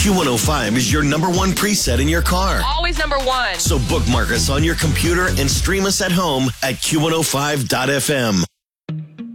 Q105 is your number one preset in your car. Always number one. So bookmark us on your computer and stream us at home at Q105.fm.